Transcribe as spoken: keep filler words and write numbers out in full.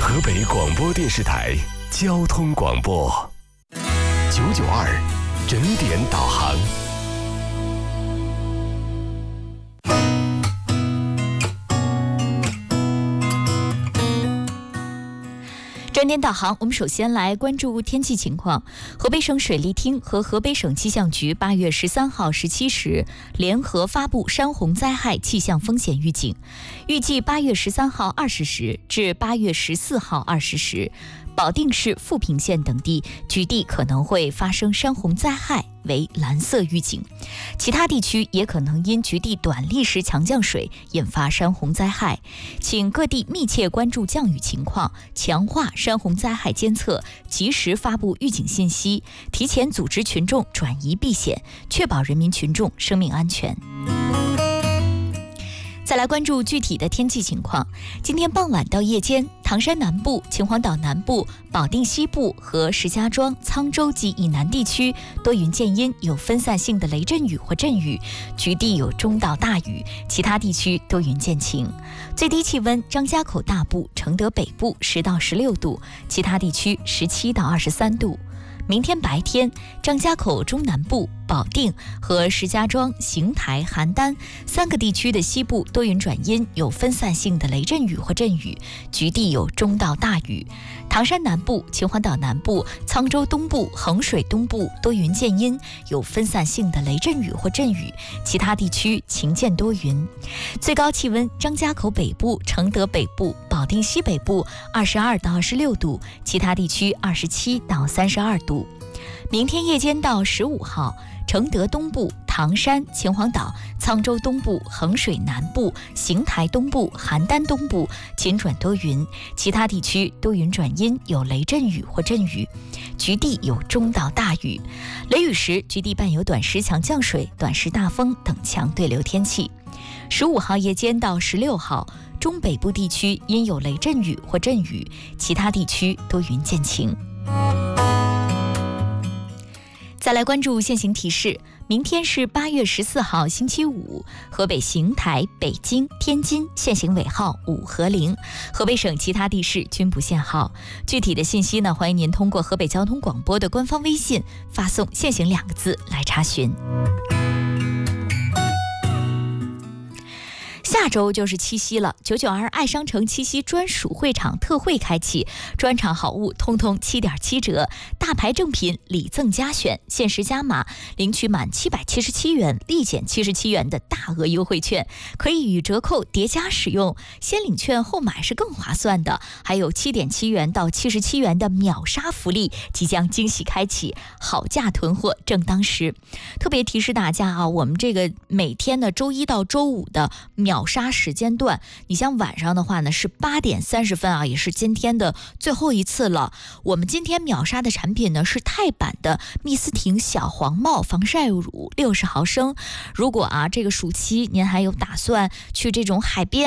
河北广播电视台交通广播九九二整点导航。 整点导航，我们首先来关注天气情况。河北省水利厅和河北省气象局八月十三号十七时联合发布山洪灾害气象风险预警，预计八月十三号二十时至八月十四号二十时，保定市富平县等地局地可能会发生山洪灾害，为蓝色预警。其他地区也可能因局地短历时强降水引发山洪灾害，请各地密切关注降雨情况，强化山洪灾害监测，及时发布预警信息，提前组织群众转移避险，确保人民群众生命安全。再来关注具体的天气情况。今天傍晚到夜间，唐山南部、秦皇岛南部、保定西部和石家庄、沧州及以南地区多云见阴，有分散性的雷阵雨或阵雨，局地有中到大雨，其他地区多云见晴。最低气温，张家口大部、承德北部十到十六度，其他地区十七到二十三度。明天白天，张家口中南部、保定和石家庄、邢台、邯郸三个地区的西部多云转阴，有分散性的雷阵雨或阵雨，局地有中到大雨。唐山南部、秦皇岛南部、沧州东部、衡水东部多云见阴，有分散性的雷阵雨或阵雨，其他地区晴见多云。最高气温，张家口北部、承德北部、保定西北部二十二到二十六度，其他地区二十七到三十二度。明天夜间到十五号，承德东部、唐山、秦皇岛、沧州东部、衡水南部、邢台东部、邯郸东部晴转多云，其他地区多云转阴，有雷阵雨或阵雨，局地有中到大雨。雷雨时，局地伴有短时强降水、短时大风等强对流天气。十五号夜间到十六号，中北部地区因有雷阵雨或阵雨，其他地区多云见晴。再来关注现行提示，明天是八月十四号星期五，河北邢台、北京、天津限行尾号五和零，河北省其他地市均不限号。具体的信息呢，欢迎您通过河北交通广播的官方微信发送限行两个字来查询。下周就是七夕了，九九二爱商城七夕专属会场特惠开启，专场好物通通七点七折，大牌正品礼赠加选，限时加码，领取满七百七十七元立减七十七元的大额优惠券，可以与折扣叠加使用，先领券后买是更划算的。还有七点七元到七十七元的秒杀福利即将惊喜开启，好价囤货正当时。特别提示大家啊，我们这个每天的周一到周五的秒秒杀时间段，你像晚上的话呢是八点三十分啊，也是今天的最后一次了。我们今天秒杀的产品呢是钛版的蜜斯婷小黄帽防晒乳六十毫升。如果啊这个暑期您还有打算去这种海边